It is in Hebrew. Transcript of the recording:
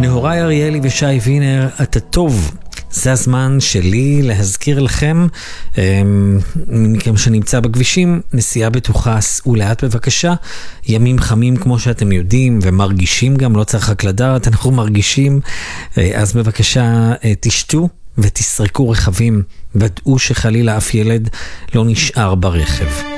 נהוראי אריאלי ושי וינר, אתה טוב. זה הזמן שלי להזכיר לכם, מכם שנמצא בכבישים, נסיעה בטוחה, סעו לאט בבקשה, ימים חמים כמו שאתם יודעים ומרגישים גם, לא צריך רק לדעת, אנחנו מרגישים, אז בבקשה תשתו ותסרקו רכבים, ודאו שחלילה אף ילד לא נשאר ברכב.